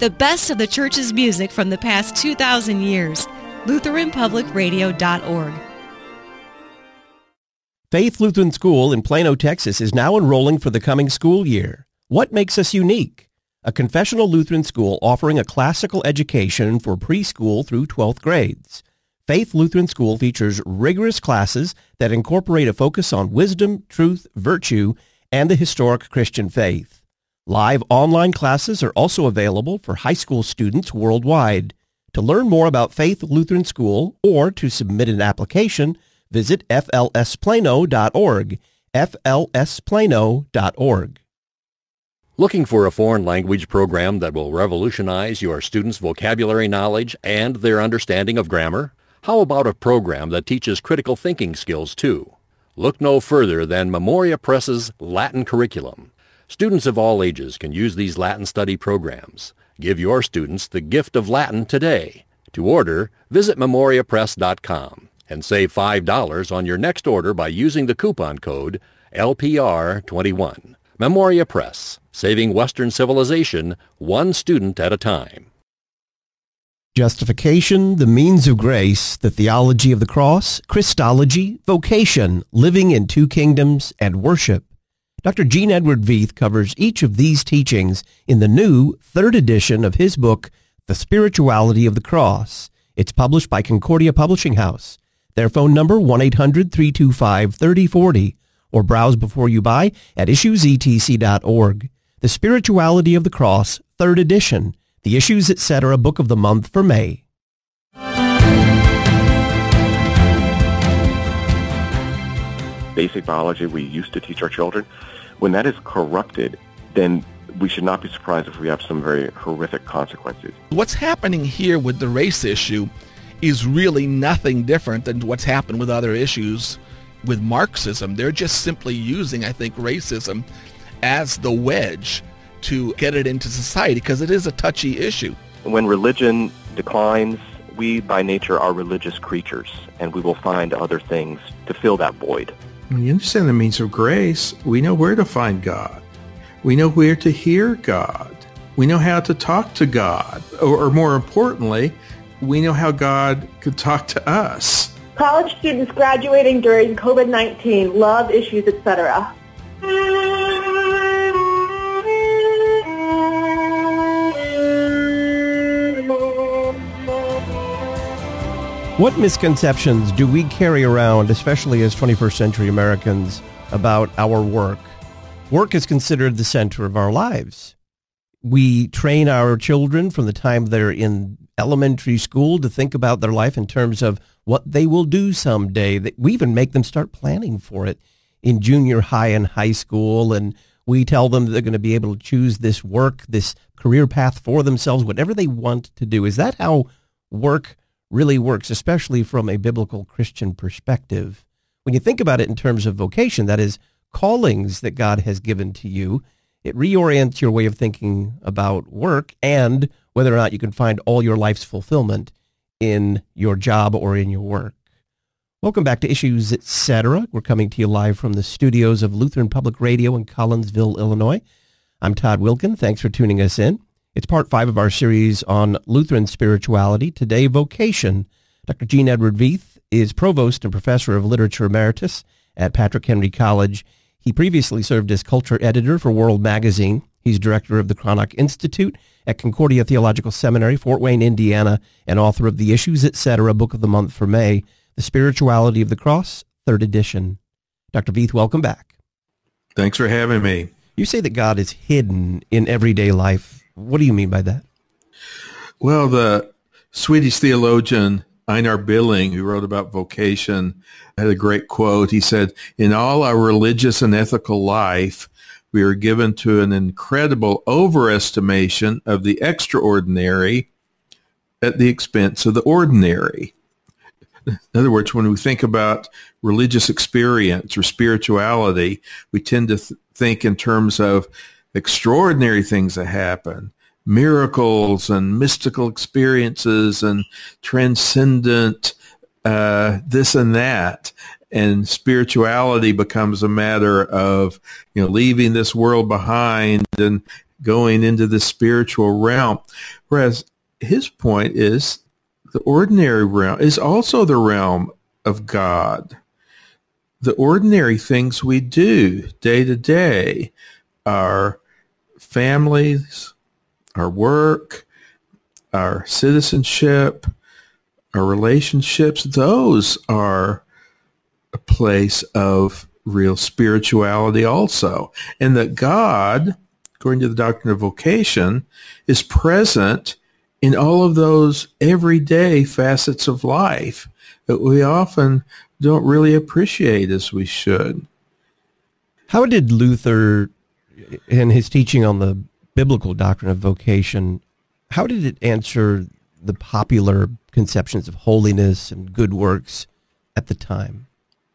The best of the church's music from the past 2,000 years. LutheranPublicRadio.org. Faith Lutheran School in Plano, Texas is now enrolling for the coming school year. What makes us unique? A confessional Lutheran school offering a classical education for preschool through 12th grades. Faith Lutheran School features rigorous classes that incorporate a focus on wisdom, truth, virtue, and the historic Christian faith. Live online classes are also available for high school students worldwide. To learn more about Faith Lutheran School or to submit an application, visit flsplano.org, flsplano.org. Looking for a foreign language program that will revolutionize your students' vocabulary knowledge and their understanding of grammar? How about a program that teaches critical thinking skills too? Look no further than Memoria Press's Latin curriculum. Students of all ages can use these Latin study programs. Give your students the gift of Latin today. To order, visit memoriapress.com and save $5 on your next order by using the coupon code LPR21. Memoria Press, saving Western civilization one student at a time. Justification, the means of grace, the theology of the cross, Christology, vocation, living in two kingdoms, and worship. Dr. Gene Edward Veith covers each of these teachings in the new 3rd edition of his book, The Spirituality of the Cross. It's published by Concordia Publishing House. Their phone number, 1-800-325-3040, or browse before you buy at issuesetc.org. The Spirituality of the Cross, 3rd edition, the Issues Etc. Book of the Month for May. Basic biology we used to teach our children, when that is corrupted, then we should not be surprised if we have some very horrific consequences. What's happening here with the race issue is really nothing different than what's happened with other issues with Marxism. They're just simply using, I think, racism as the wedge to get it into society because it is a touchy issue. When religion declines, we by nature are religious creatures, and we will find other things to fill that void. When you understand the means of grace, we know where to find God. We know where to hear God. We know how to talk to God. Or more importantly, we know how God could talk to us. College students graduating during COVID-19, love issues, etc. What misconceptions do we carry around, especially as 21st century Americans, about our work? Work is considered the center of our lives. We train our children from the time they're in elementary school to think about their life in terms of what they will do someday. We even make them start planning for it in junior high and high school, and we tell them that they're going to be able to choose this work, this career path for themselves, whatever they want to do. Is that how work really works, especially from a biblical Christian perspective? When you think about it in terms of vocation, that is, callings that God has given to you, it reorients your way of thinking about work and whether or not you can find all your life's fulfillment in your job or in your work. Welcome back to Issues Etc. We're coming to you live from the studios of Lutheran Public Radio in Collinsville, Illinois. I'm Todd Wilkin. Thanks for tuning us in. It's part 5 of our series on Lutheran spirituality. Today, vocation. Dr. Gene Edward Veith is Provost and Professor of Literature Emeritus at Patrick Henry College. He previously served as culture editor for World Magazine. He's director of the Cranach Institute at Concordia Theological Seminary, Fort Wayne, Indiana, and author of the Issues Etc. Book of the Month for May, The Spirituality of the Cross, 3rd edition. Dr. Veith, welcome back. Thanks for having me. You say that God is hidden in everyday life. What do you mean by that? Well, the Swedish theologian Einar Billing, who wrote about vocation, had a great quote. He said, "In all our religious and ethical life, we are given to an incredible overestimation of the extraordinary at the expense of the ordinary." In other words, when we think about religious experience or spirituality, we tend to think in terms of extraordinary things that happen, miracles and mystical experiences and transcendent this and that. And spirituality becomes a matter of, leaving this world behind and going into the spiritual realm. Whereas his point is the ordinary realm is also the realm of God. The ordinary things we do day to day, our families, our work, our citizenship, our relationships, those are a place of real spirituality also. And that God, according to the doctrine of vocation, is present in all of those everyday facets of life that we often don't really appreciate as we should. How did Luther, in his teaching on the biblical doctrine of vocation, how did it answer the popular conceptions of holiness and good works at the time?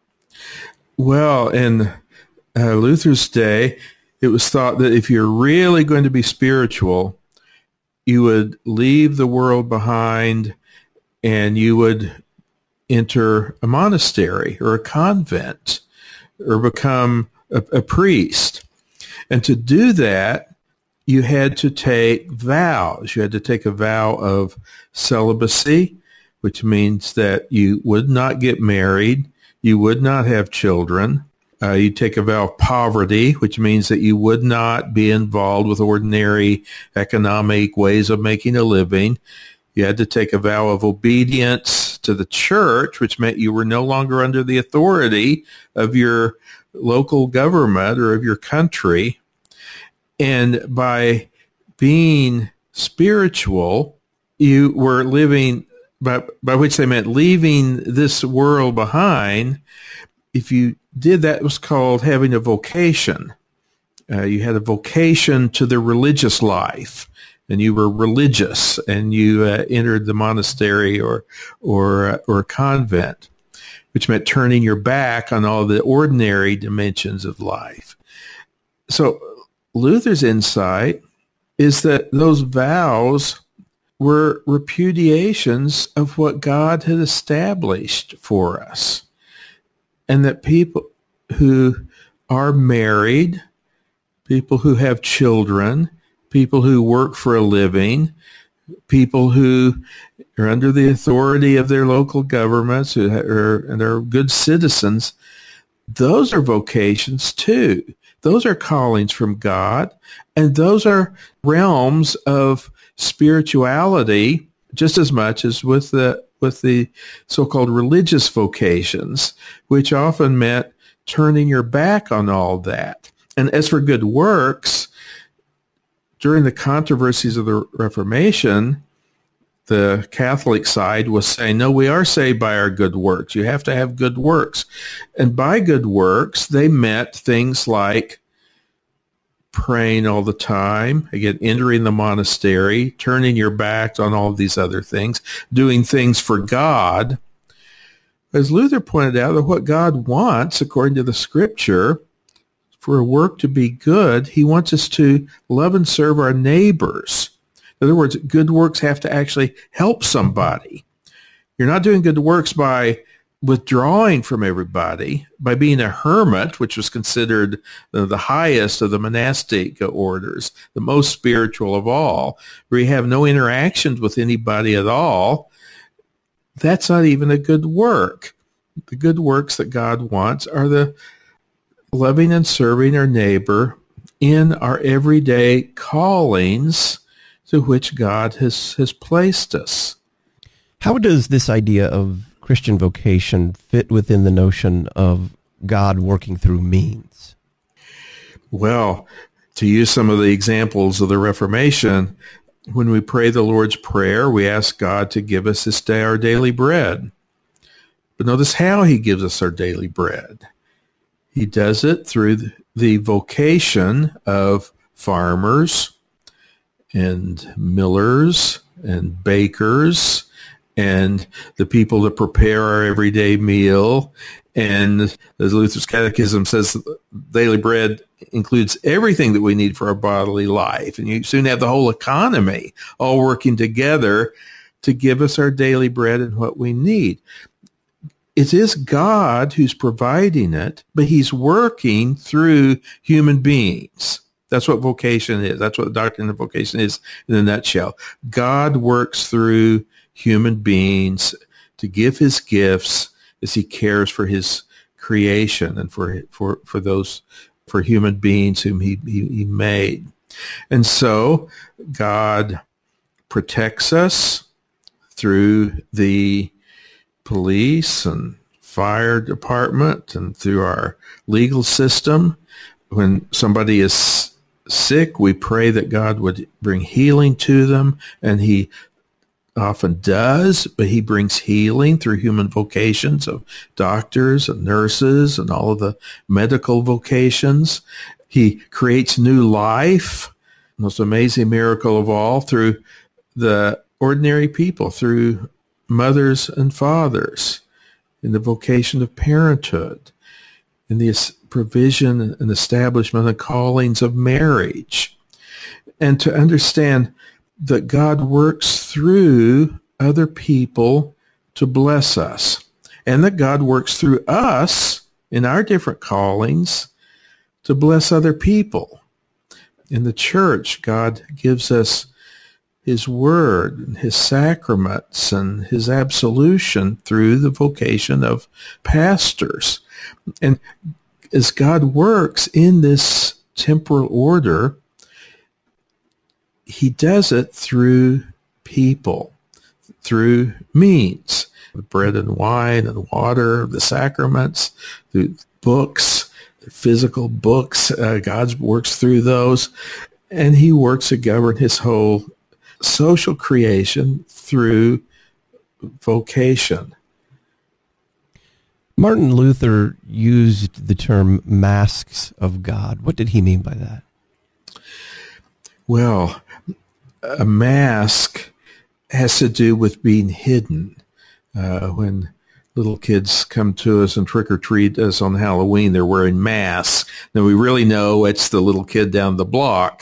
Well, in Luther's day, it was thought that if you're really going to be spiritual, you would leave the world behind and you would enter a monastery or a convent or become a priest. And to do that, you had to take vows. You had to take a vow of celibacy, which means that you would not get married, you would not have children. You take a vow of poverty, which means that you would not be involved with ordinary economic ways of making a living. You had to take a vow of obedience to the church, which meant you were no longer under the authority of your local government or of your country. And by being spiritual, you were living, by which they meant leaving this world behind. If you did that, it was called having a vocation. You had a vocation to the religious life, and you were religious, and you entered the monastery or a convent, which meant turning your back on all the ordinary dimensions of life. So Luther's insight is that those vows were repudiations of what God had established for us, and that people who are married, people who have children, people who work for a living, people who are under the authority of their local governments and are good citizens, those are vocations too. Those are callings from God, and those are realms of spirituality just as much as with the so-called religious vocations, which often meant turning your back on all that. And as for good works, during the controversies of the Reformation, the Catholic side was saying, no, we are saved by our good works. You have to have good works. And by good works, they meant things like praying all the time, again, entering the monastery, turning your back on all of these other things, doing things for God. As Luther pointed out, that what God wants, according to the Scripture, for a work to be good, he wants us to love and serve our neighbors. In other words, good works have to actually help somebody. You're not doing good works by withdrawing from everybody, by being a hermit, which was considered the highest of the monastic orders, the most spiritual of all, where you have no interactions with anybody at all. That's not even a good work. The good works that God wants are the loving and serving our neighbor in our everyday callings to which God has placed us. How does this idea of Christian vocation fit within the notion of God working through means? Well, to use some of the examples of the Reformation, when we pray the Lord's Prayer, we ask God to give us this day our daily bread. But notice how he gives us our daily bread. He does it through the vocation of farmers and millers and bakers and the people that prepare our everyday meal. And as Luther's Catechism says, daily bread includes everything that we need for our bodily life. And you soon have the whole economy all working together to give us our daily bread and what we need. It is God who's providing it, but he's working through human beings. That's what vocation is. That's what the doctrine of vocation is in a nutshell. God works through human beings to give his gifts as he cares for his creation and for human beings whom he made. And so God protects us through the police and fire department and through our legal system. When somebody is sick, we pray that God would bring healing to them, and he often does, but he brings healing through human vocations of doctors and nurses and all of the medical vocations. He creates new life, most amazing miracle of all, through the ordinary people, through mothers and fathers, in the vocation of parenthood, in the provision and establishment and callings of marriage. And to understand that God works through other people to bless us, and that God works through us in our different callings to bless other people. In the church, God gives us his word and his sacraments and his absolution through the vocation of pastors. And as God works in this temporal order, he does it through people, through means, the bread and wine and water, the sacraments, through books, physical books. God works through those, and he works to govern his whole social creation through vocation. Martin Luther used the term masks of God. What did he mean by that? Well, a mask has to do with being hidden. When little kids come to us and trick-or-treat us on Halloween, they're wearing masks. Now we really know it's the little kid down the block.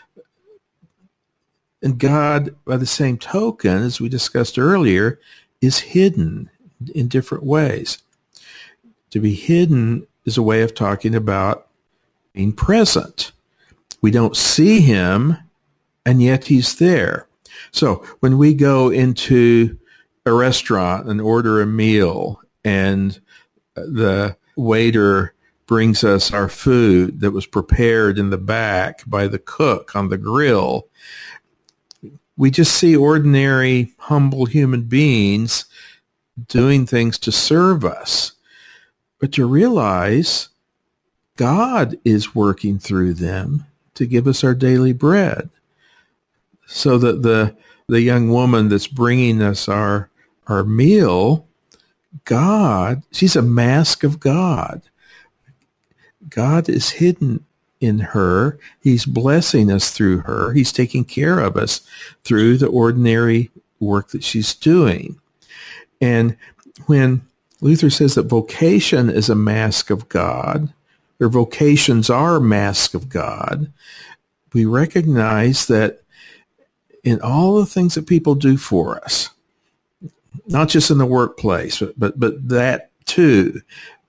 And God, by the same token, as we discussed earlier, is hidden in different ways. To be hidden is a way of talking about being present. We don't see him, and yet he's there. So when we go into a restaurant and order a meal, and the waiter brings us our food that was prepared in the back by the cook on the grill, we just see ordinary, humble human beings doing things to serve us. But to realize God is working through them to give us our daily bread. So that the young woman that's bringing us our meal, God, she's a mask of God. God is hidden in her. He's blessing us through her. He's taking care of us through the ordinary work that she's doing. And when Luther says that vocation is a mask of God, or vocations are a mask of God, we recognize that in all the things that people do for us, not just in the workplace, but that too,